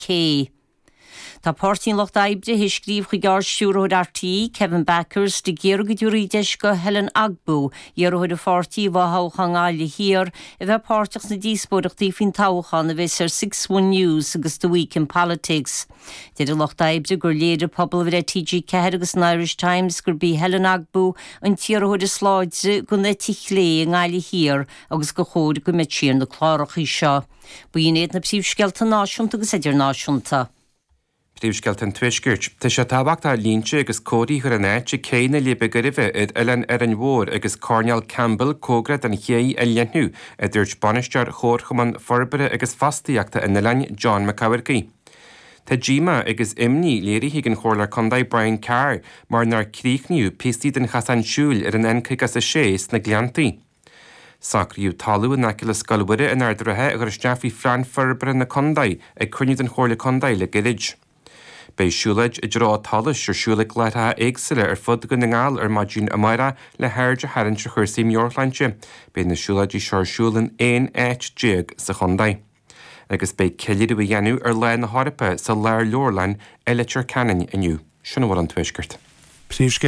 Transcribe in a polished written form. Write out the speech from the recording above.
K. Tá pártín Loch Daibre hiscríomh chu gar siúróid RTE Kevin Backers de géirgad dúrídeis go Helen Agbu iarróid a fortí bhthóchan áile hir a bheith párteach na díosbóireachtaí fin táchan a bheits ar 6-1 News agus The Week in Politics. Deidir Loch Daibre gur léidir pobl bhfuil TG Ceathair agus an Irish Times gur bí Helen Agbu an tíarróid a sláidre go na tichlé an áile hir agus go chóir go metíar na chlárachaí seo. Buíon na príomhscealta náisiúnta agus idir náisiúnta. Príomhscealta an tuisgirt. Tá sé tábhachtá línte agus códaí chu an éit céine lébe go ribh id Ellen ar an mhór agus Cornel Campbell cógrad an chéí a léanú a dúirt banistear chóirchaman forbere agus fastaíachta in Lein John McCawergy. Tá Gima agus imní léirí hí an chóirlar condaid Brian Carr mar nar críchniú pístí den chasan siúil ar an encaig a séas na gliantaí. Sacríú talú an nacilas galwire in ardrathe a gur isteach hí Fran forbere na condaid ag cruinniú den chóirla condaid le girid. Bei siúlaid I drá talis ar siúlaigh letha éagsile ar fud go na ngáil ar maidjún amara le hairde harann se chuirsaí Muirlanse, bei na siúlaid I seir siúlan éon éit déag sa chondaid. Agus bei ceiliad a dhéanú ar le na hárapa sa leir leorlainn eiletir canan iniu. Sinna bhfuil an tuisgirt.